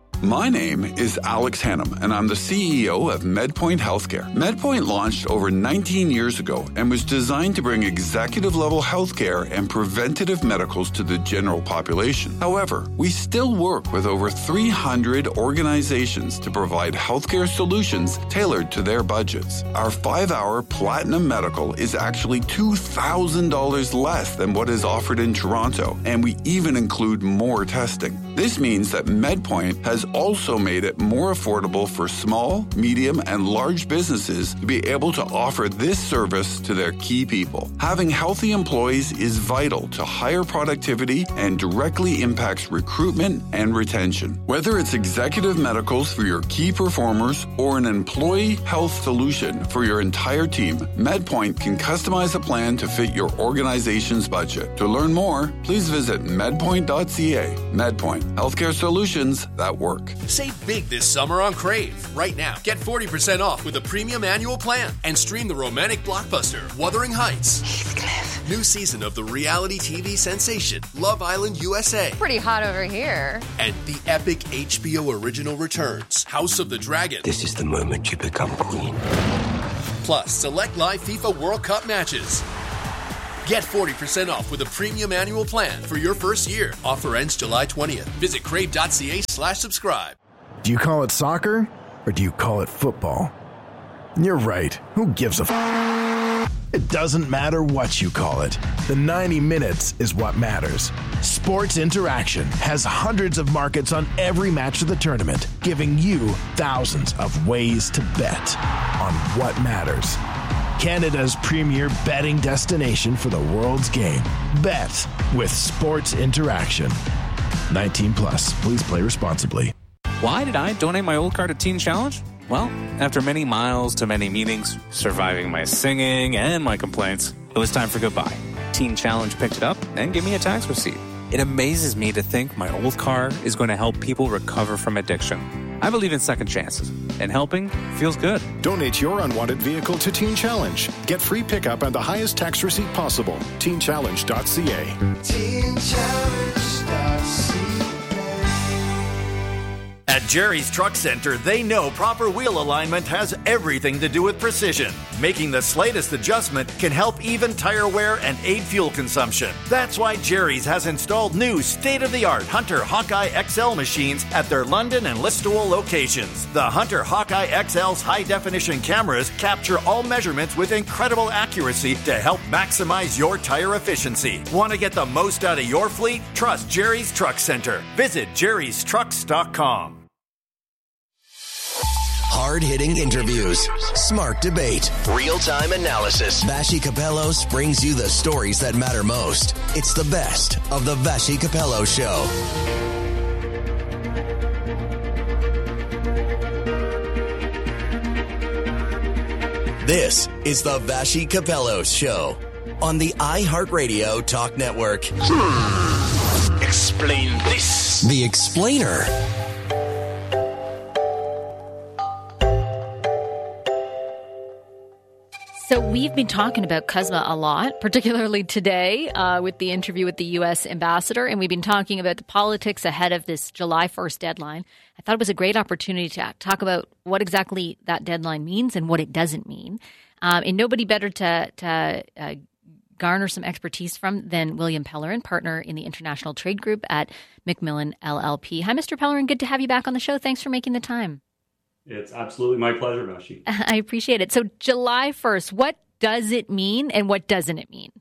My name is Alex Hannum, and I'm the C E O of MedPoint Healthcare. MedPoint launched over nineteen years ago and was designed to bring executive-level healthcare and preventative medicals to the general population. However, we still work with over three hundred organizations to provide healthcare solutions tailored to their budgets. Our five-hour Platinum Medical is actually two thousand dollars less than what is offered in Toronto, and we even include more testing. This means that MedPoint has also made it more affordable for small, medium, and large businesses to be able to offer this service to their key people. Having healthy employees is vital to higher productivity and directly impacts recruitment and retention. Whether it's executive medicals for your key performers or an employee health solution for your entire team, MedPoint can customize a plan to fit your organization's budget. To learn more, please visit medpoint dot c a. MedPoint, healthcare solutions that work. Save big this summer on Crave. Right now, get forty percent off with a premium annual plan and stream the romantic blockbuster Wuthering Heights. Heathcliff, New season of the reality T V sensation Love Island U S A. Pretty hot over here. And the epic H B O original returns, House of the Dragon. This is the moment you become queen. Plus, select live FIFA World Cup matches. Get forty percent off with a premium annual plan for your first year. Offer ends July twentieth. Visit crave.ca slash subscribe. Do you call it soccer or do you call it football? You're right. Who gives a f? It doesn't matter what you call it. The ninety minutes is what matters. Sports Interaction has hundreds of markets on every match of the tournament, giving you thousands of ways to bet on what matters. Canada's premier betting destination for the world's game. Bet with Sports Interaction. nineteen plus. Please play responsibly. Why did I donate my old car to Teen Challenge? Well, after many miles to many meetings, surviving my singing and my complaints, it was time for goodbye. Teen Challenge picked it up and gave me a tax receipt. It amazes me to think my old car is going to help people recover from addiction. I believe in second chances, and helping feels good. Donate your unwanted vehicle to Teen Challenge. Get free pickup and the highest tax receipt possible. teen challenge dot c a. teen challenge dot c a. At Jerry's Truck Center, they know proper wheel alignment has everything to do with precision. Making the slightest adjustment can help even tire wear and aid fuel consumption. That's why Jerry's has installed new state-of-the-art Hunter Hawkeye X L machines at their London and Listowel locations. The Hunter Hawkeye X L's high-definition cameras capture all measurements with incredible accuracy to help maximize your tire efficiency. Want to get the most out of your fleet? Trust Jerry's Truck Center. Visit jerrys trucks dot com. Hard-hitting interviews, smart debate, real-time analysis. Vassy Kapelos brings you the stories that matter most. It's the best of the Vassy Capello Show. This is the Vassy Kapelos Show on the iHeartRadio Talk Network. Hmm. Explain this. The Explainer. So we've been talking about CUSMA a lot, particularly today uh, with the interview with the U S ambassador, and we've been talking about the politics ahead of this July first deadline. I thought it was a great opportunity to talk about what exactly that deadline means and what it doesn't mean. Um, and nobody better to, to uh, garner some expertise from than William Pellerin, partner in the International Trade Group at Macmillan L L P. Hi, Mister Pellerin. Good to have you back on the show. Thanks for making the time. It's absolutely my pleasure, Vassy. I appreciate it. So July first, what does it mean and what doesn't it mean?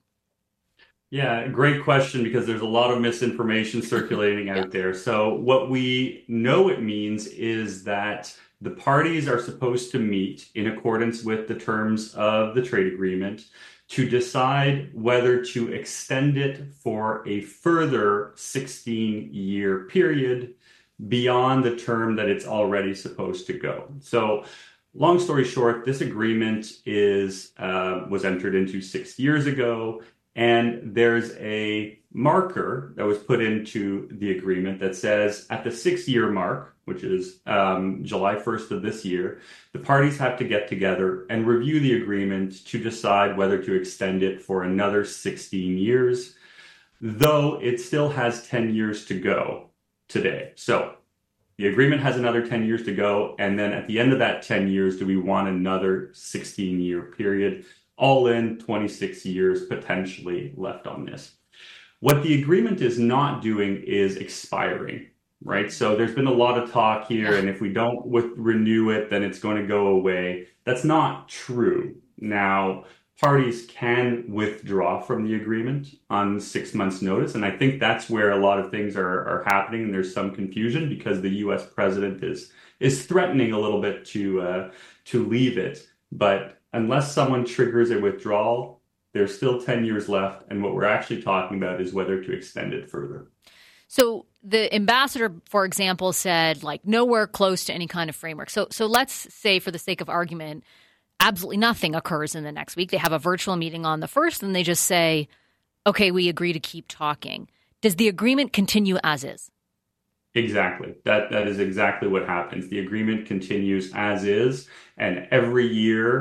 Yeah, great question, because there's a lot of misinformation circulating out there. So what we know it means is that the parties are supposed to meet in accordance with the terms of the trade agreement to decide whether to extend it for a further sixteen-year period beyond the term that it's already supposed to go. So long story short, this agreement is uh, was entered into six years ago, and there's a marker that was put into the agreement that says at the six-year mark, which is um, July first of this year, the parties have to get together and review the agreement to decide whether to extend it for another sixteen years, though it still has ten years to go today. So the agreement has another ten years to go. And then at the end of that ten years, do we want another sixteen year period? All in twenty-six years potentially left on this. What the agreement is not doing is expiring, right? So there's been a lot of talk here, and if we don't with, renew it, then it's going to go away. That's not true. Now, parties can withdraw from the agreement on six months' notice. And I think that's where a lot of things are, are happening. And there's some confusion because the U S president is is threatening a little bit to uh, to leave it. But unless someone triggers a withdrawal, there's still ten years left. And what we're actually talking about is whether to extend it further. So the ambassador, for example, said like nowhere close to any kind of framework. So so let's say, for the sake of argument, absolutely nothing occurs in the next week. They have a virtual meeting on the first, and they just say, okay, we agree to keep talking. Does the agreement continue as is? Exactly. That that is exactly what happens. The agreement continues as is, and every year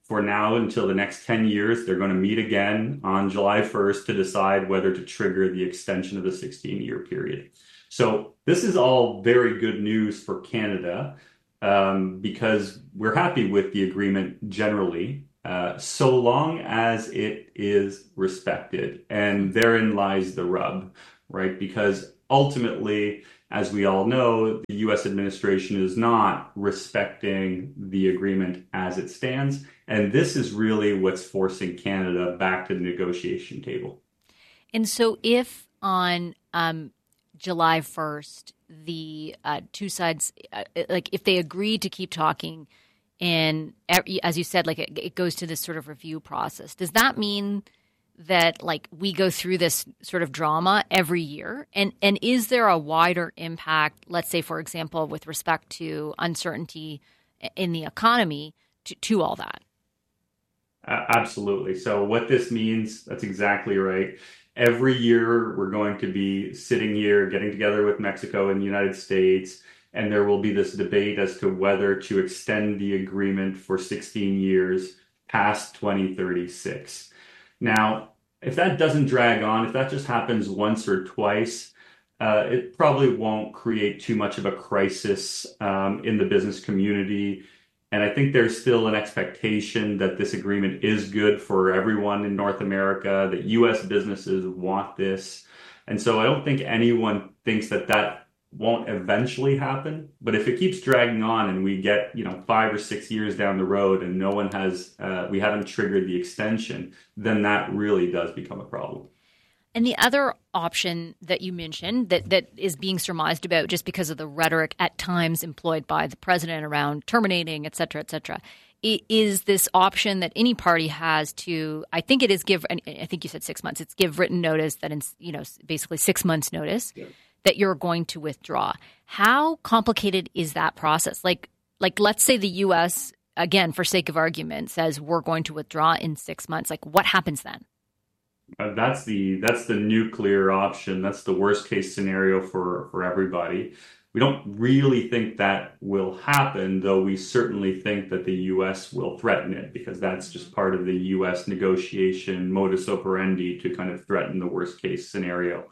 for now until the next ten years. They're going to meet again on July first to decide whether to trigger the extension of the sixteen-year period. So this is all very good news for Canada um, because we're happy with the agreement generally, uh, so long as it is respected. And therein lies the rub, right? Because ultimately, as we all know, the U S administration is not respecting the agreement as it stands. And this is really what's forcing Canada back to the negotiation table. And so if on um, July first, the uh, two sides, uh, like if they agree to keep talking and as you said, like it, it goes to this sort of review process, does that mean that like we go through this sort of drama every year? And and is there a wider impact, let's say, for example, with respect to uncertainty in the economy to, to all that? Uh, absolutely. So what this means, that's exactly right. Every year we're going to be sitting here getting together with Mexico and the United States, and there will be this debate as to whether to extend the agreement for sixteen years past twenty thirty-six. Now, if that doesn't drag on, if that just happens once or twice, uh, it probably won't create too much of a crisis um, in the business community. And I think there's still an expectation that this agreement is good for everyone in North America, that U S businesses want this. And so I don't think anyone thinks that that won't eventually happen. But if it keeps dragging on and we get, you know, five or six years down the road and no one has, uh, we haven't triggered the extension, then that really does become a problem. And the other option that you mentioned that, that is being surmised about just because of the rhetoric at times employed by the president around terminating, et cetera, et cetera, is this option that any party has to, I think it is give, I think you said six months, it's give written notice that, in, you know, basically six months notice. Yeah. That you're going to withdraw. How complicated is that process? Like, like let's say the U S, again, for sake of argument, says we're going to withdraw in six months. Like, what happens then? Uh, that's the that's the nuclear option. That's the worst case scenario for, for everybody. We don't really think that will happen, though we certainly think that the U S will threaten it because that's just part of the U S negotiation modus operandi to kind of threaten the worst case scenario.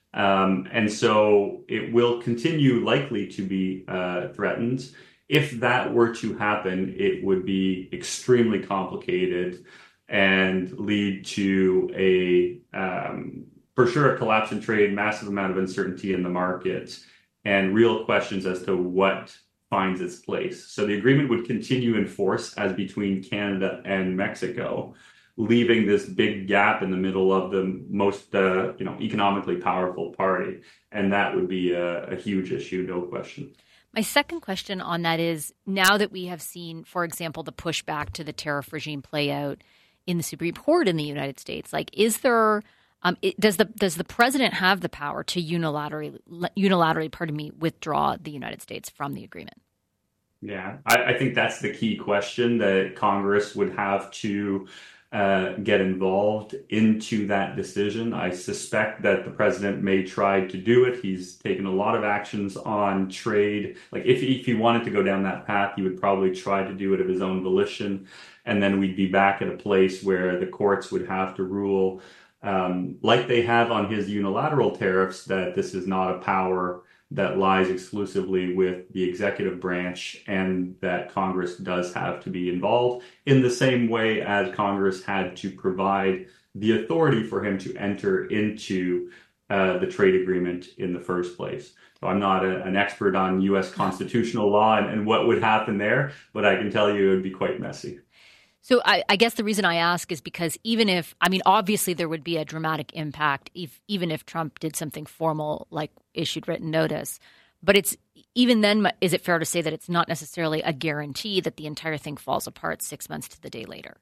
Um, and so it will continue likely to be uh, threatened. If that were to happen, it would be extremely complicated and lead to a, um, for sure, a collapse in trade, massive amount of uncertainty in the market, and real questions as to what finds its place. So the agreement would continue in force as between Canada and Mexico, leaving this big gap in the middle of the most, uh, you know, economically powerful party. And that would be a, a huge issue, no question. My second question on that is, now that we have seen, for example, the pushback to the tariff regime play out in the Supreme Court in the United States, like, is there, um, it, does the does the president have the power to unilaterally, unilaterally, pardon me, withdraw the United States from the agreement? Yeah, I, I think that's the key question that Congress would have to Uh, get involved into that decision. I suspect that the president may try to do it. He's taken a lot of actions on trade. Like if, if he wanted to go down that path, he would probably try to do it of his own volition. And then we'd be back at a place where the courts would have to rule, um, like they have on his unilateral tariffs, that this is not a power that lies exclusively with the executive branch and that Congress does have to be involved in the same way as Congress had to provide the authority for him to enter into uh, the trade agreement in the first place. So I'm not a, an expert on U S constitutional law and, and what would happen there, but I can tell you it would be quite messy. So I, I guess the reason I ask is because even if, I mean, obviously there would be a dramatic impact if, even if Trump did something formal like issued written notice. But it's even then, is it fair to say that it's not necessarily a guarantee that the entire thing falls apart six months to the day later?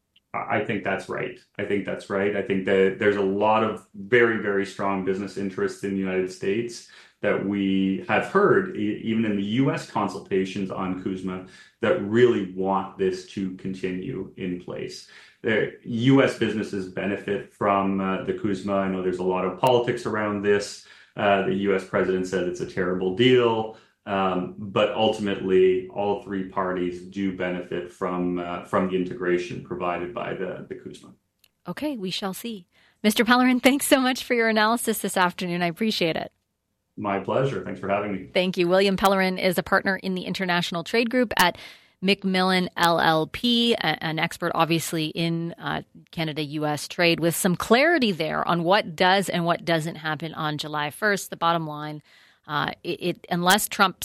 I think that's right. I think that's right. I think that there's a lot of very, very strong business interests in the United States that we have heard, even in the U S consultations on CUSMA, that really want this to continue in place. The U S businesses benefit from uh, the CUSMA. I know there's a lot of politics around this. Uh, the U S president said it's a terrible deal. Um, but ultimately, all three parties do benefit from uh, from the integration provided by the, the CUSMA. Okay, we shall see. Mister Pellerin, thanks so much for your analysis this afternoon. I appreciate it. My pleasure. Thanks for having me. Thank you. William Pellerin is a partner in the International Trade Group at McMillan L L P, an expert obviously in uh, Canada-U S trade, with some clarity there on what does and what doesn't happen on July first. The bottom line, uh, it, it unless Trump